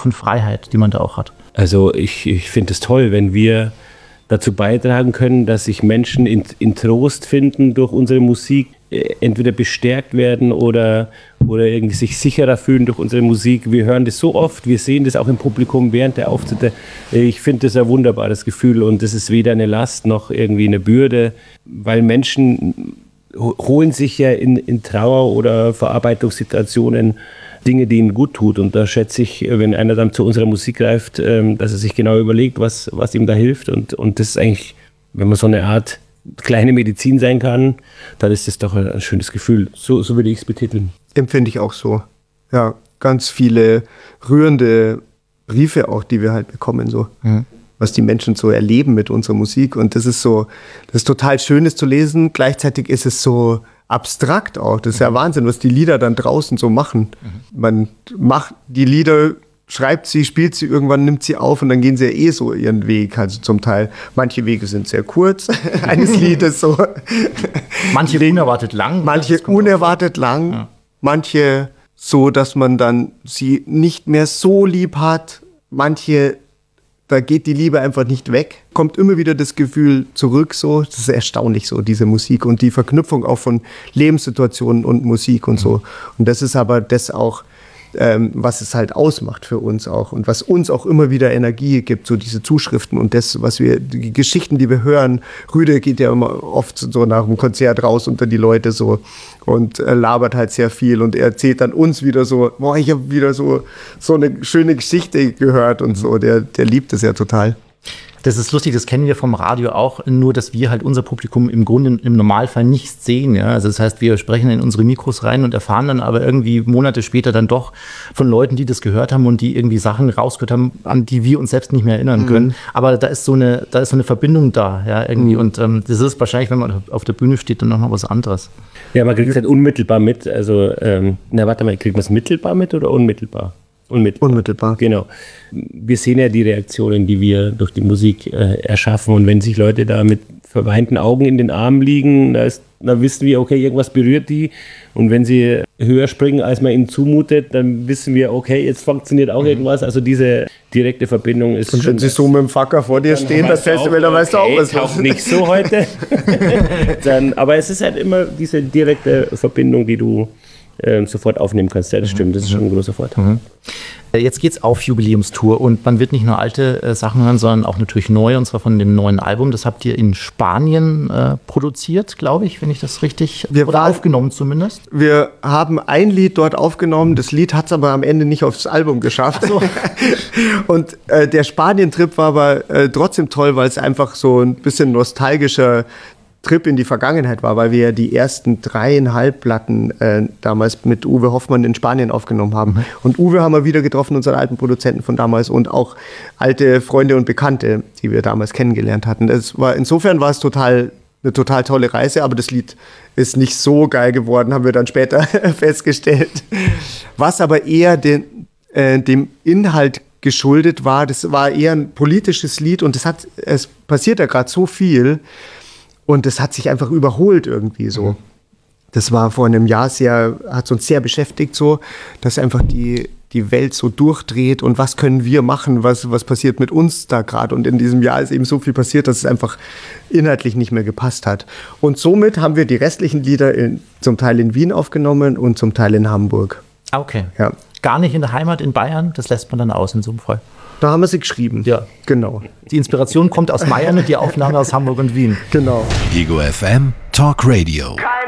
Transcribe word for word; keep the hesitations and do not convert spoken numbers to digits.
von Freiheit, die man da auch hat. Also ich, ich finde es toll, wenn wir dazu beitragen können, dass sich Menschen in, in Trost finden durch unsere Musik, entweder bestärkt werden oder, oder irgendwie sich sicherer fühlen durch unsere Musik. Wir hören das so oft, wir sehen das auch im Publikum während der Auftritte. Ich finde das ein wunderbares Gefühl und das ist weder eine Last noch irgendwie eine Bürde, weil Menschen holen sich ja in, in Trauer oder Verarbeitungssituationen Dinge, die ihnen gut tut. Und da schätze ich, wenn einer dann zu unserer Musik greift, dass er sich genau überlegt, was, was ihm da hilft. Und, und das ist eigentlich, wenn man so eine Art kleine Medizin sein kann, dann ist das doch ein schönes Gefühl. So, so würde ich es betiteln. Empfinde ich auch so. Ja, ganz viele rührende Briefe auch, die wir halt bekommen, so. Mhm. Was die Menschen so erleben mit unserer Musik. Und das ist so, das ist total Schönes zu lesen. Gleichzeitig ist es so abstrakt auch. Das ist ja Wahnsinn, was die Lieder dann draußen so machen. Mhm. Man macht die Lieder, schreibt sie, spielt sie, irgendwann nimmt sie auf und dann gehen sie ja eh so ihren Weg. Also zum Teil, manche Wege sind sehr kurz, eines Liedes so. Manche unerwartet lang. Manche unerwartet lang. Ja. Manche so, dass man dann sie nicht mehr so lieb hat. Manche, da geht die Liebe einfach nicht weg. Kommt immer wieder das Gefühl zurück, so. Das ist erstaunlich, so, diese Musik und die Verknüpfung auch von Lebenssituationen und Musik und so. Und das ist aber das auch, ähm, was es halt ausmacht für uns auch und was uns auch immer wieder Energie gibt, so diese Zuschriften und das, was wir, die Geschichten, die wir hören. Rüde geht ja immer oft so nach dem Konzert raus unter die Leute so und äh, labert halt sehr viel und er erzählt dann uns wieder so, boah, ich habe wieder so, so eine schöne Geschichte gehört und so. Der, der liebt es ja total. Das ist lustig, das kennen wir vom Radio auch, nur dass wir halt unser Publikum im Grunde im Normalfall nicht sehen. Ja? Also das heißt, wir sprechen in unsere Mikros rein und erfahren dann aber irgendwie Monate später dann doch von Leuten, die das gehört haben und die irgendwie Sachen rausgehört haben, an die wir uns selbst nicht mehr erinnern mhm. können. Aber da ist so eine, da ist so eine Verbindung da, ja, irgendwie. Mhm. Und ähm, das ist wahrscheinlich, wenn man auf der Bühne steht, dann noch was anderes. Ja, man kriegt es halt unmittelbar mit. Also, ähm, na warte mal, kriegt man es mittelbar mit oder unmittelbar? Unmittelbar. Unmittelbar. Genau. Wir sehen ja die Reaktionen, die wir durch die Musik äh, erschaffen. Und wenn sich Leute da mit verweinten Augen in den Armen liegen, da, ist, da wissen wir, okay, irgendwas berührt die. Und wenn sie höher springen, als man ihnen zumutet, dann wissen wir, okay, jetzt funktioniert auch mhm. irgendwas. Also diese direkte Verbindung ist und schon... wenn sie so mit dem Facker vor dir stehen, das Festival, dann weißt du auch, was los ist. Nicht so heute. dann, aber es ist halt immer diese direkte Verbindung, die du Ähm, sofort aufnehmen kannst. Ja, das mhm. stimmt, das ist schon ein großer Vorteil. Mhm. Jetzt geht's auf Jubiläumstour und man wird nicht nur alte äh, Sachen hören, sondern auch natürlich neue, und zwar von dem neuen Album. Das habt ihr in Spanien äh, produziert, glaube ich, wenn ich das richtig... Wir oder waren, aufgenommen zumindest. Wir haben ein Lied dort aufgenommen, das Lied hat es aber am Ende nicht aufs Album geschafft. Ach so. Und äh, der Spanien-Trip war aber äh, trotzdem toll, weil es einfach so ein bisschen nostalgischer Trip in die Vergangenheit war, weil wir ja die ersten dreieinhalb Platten äh, damals mit Uwe Hoffmann in Spanien aufgenommen haben. Mhm. Und Uwe haben wir wieder getroffen, unseren alten Produzenten von damals und auch alte Freunde und Bekannte, die wir damals kennengelernt hatten. Das war, insofern war es total, eine total tolle Reise, aber das Lied ist nicht so geil geworden, haben wir dann später festgestellt. Was aber eher den, äh, dem Inhalt geschuldet war, das war eher ein politisches Lied und es hat, es passiert ja gerade so viel. Und das hat sich einfach überholt irgendwie so. Mhm. Das war vor einem Jahr sehr, hat uns sehr beschäftigt so, dass einfach die, die Welt so durchdreht und was können wir machen, was, was passiert mit uns da gerade. Und in diesem Jahr ist eben so viel passiert, dass es einfach inhaltlich nicht mehr gepasst hat. Und somit haben wir die restlichen Lieder in, zum Teil in Wien aufgenommen und zum Teil in Hamburg. Okay. Ja. Gar nicht in der Heimat in Bayern, das lässt man dann aus in so einem Fall. Da haben wir sie geschrieben. Ja. Genau. Die Inspiration kommt aus Bayern und die Aufnahme aus Hamburg und Wien. Genau. Ego F M Talk Radio.